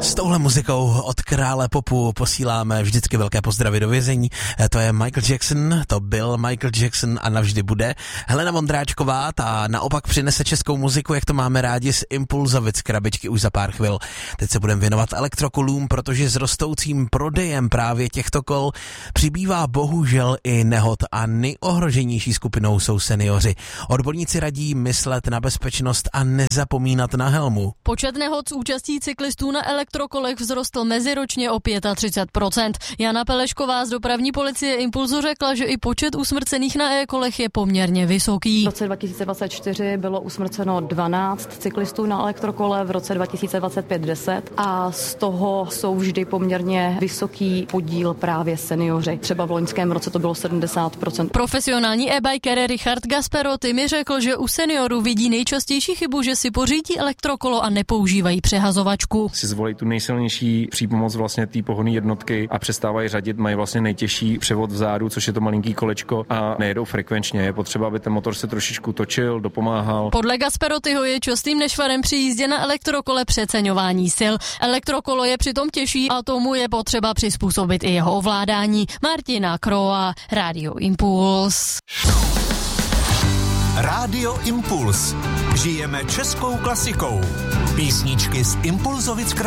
S touhle muzikou od krále popu posíláme vždycky velké pozdravy do vězení. To je Michael Jackson, to byl Michael Jackson a navždy bude. Helena Vondráčková, ta naopak přinese českou muziku, jak to máme rádi, z Impulzovic krabičky už za pár chvil. Teď se budeme věnovat elektrokolům, protože s rostoucím prodejem právě těchto kol přibývá bohužel i nehod a nejohroženější skupinou jsou seniori. Odborníci radí myslet na bezpečnost a nezapomínat na helmu. Počet nehod s účastí cyklistů na elektrokolech vzrostl meziročně o 35%. Jana Pelešková z dopravní policie Impulzu řekla, že i počet usmrcených na e-kolech je poměrně vysoký. V roce 2024 bylo usmrceno 12 cyklistů na elektrokole, v roce 2025 10 a z toho jsou vždy poměrně vysoký podíl právě seniori. Třeba v loňském roce to bylo 70%. Profesionální e-biker Richard Gasperoty mi řekl, že u seniorů vidí nejčastější chybu, že si pořídí elektrokolo a nepoužívají přehazovačku. Si zvolí tu nejsilnější přípomoc vlastně té pohonné jednotky a přestávají řadit, mají vlastně nejtěžší převod vzadu, což je to malinký kolečko a nejedou frekvenčně. Je potřeba, aby ten motor se trošičku točil, dopomáhal. Podle Gasperotyho je častým nešvarem při jízdě na elektrokole přeceňování sil. Elektrokolo je přitom těžší a tomu je potřeba přizpůsobit i jeho ovládání. Martina Kroa, Rádio Impuls. Rádio Impuls. Žijeme českou klasikou. Písničky z Impulzovic